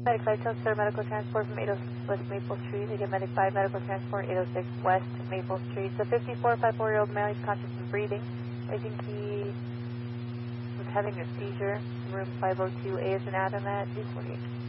Medic 5, tell Sir Medical Transport from 806 West Maple Street. Again, Medic 5, Medical Transport, 806 West Maple Street. The 54-year-old male is conscious and breathing. I think he was having a seizure. Room 502A is an add on that. 248.